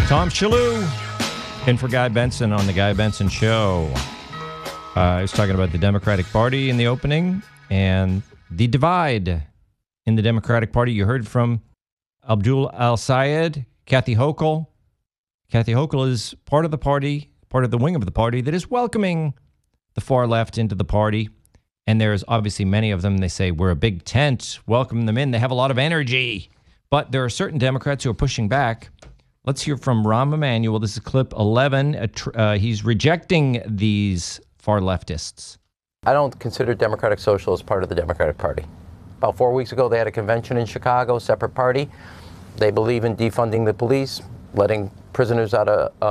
Tom Shalhoub in for Guy Benson on the Guy Benson Show. I was talking about the Democratic Party in the opening and the divide in the Democratic Party. You heard from Abdul Al-Sayed, Kathy Hochul. Kathy Hochul is part of the party, part of the wing of the party that is welcoming the far left into the party. And there's obviously many of them. They say, we're a big tent, welcome them in. They have a lot of energy. But there are certain Democrats who are pushing back. Let's hear from Rahm Emanuel. This is clip 11. He's rejecting these far leftists. I don't consider Democratic Socialists part of the Democratic Party. About 4 weeks ago, they had a convention in Chicago, separate party. They believe in defunding the police, letting prisoners out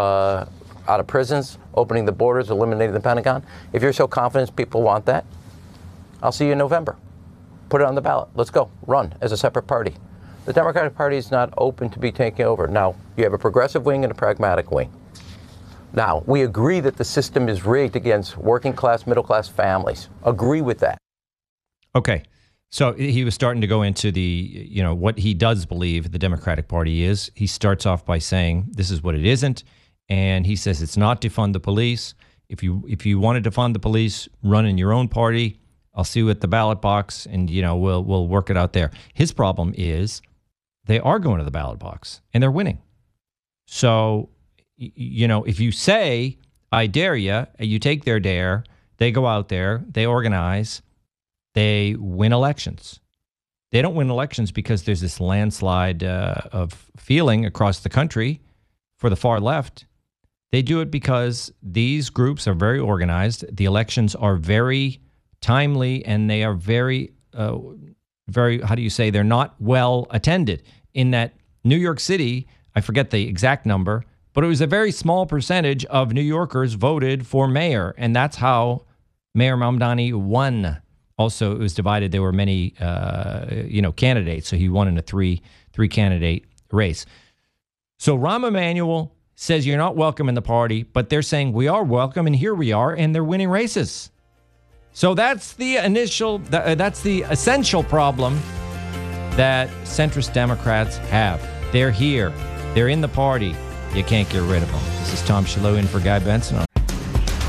of prisons, opening the borders, eliminating the Pentagon. If you're so confident people want that, I'll see you in November. Put it on the ballot. Let's go. Run as a separate party. The Democratic Party is not open to be taken over. Now, you have a progressive wing and a pragmatic wing. Now, we agree that the system is rigged against working class, middle class families. Agree with that. Okay. So he was starting to go into the, what he does believe the Democratic Party is. He starts off by saying this is what it isn't. And he says it's not defund the police. If you want to defund the police, run in your own party. I'll see you at the ballot box and, we'll work it out there. His problem is they are going to the ballot box and they're winning. So, if you say, I dare you, you take their dare, they go out there, they organize, they win elections. They don't win elections because there's this landslide of feeling across the country for the far left. They do it because these groups are very organized. The elections are very timely and they are very, they're not well attended. In that New York City, I forget the exact number, but it was a very small percentage of New Yorkers voted for mayor, and that's how Mayor Mamdani won. Also, it was divided. There were many, candidates, so he won in a three-candidate race. So Rahm Emanuel says you're not welcome in the party, but they're saying we are welcome, and here we are, and they're winning races. So that's the essential problem that centrist Democrats have. They're here. They're in the party. You can't get rid of them. This is Tom Shalhoub in for Guy Benson.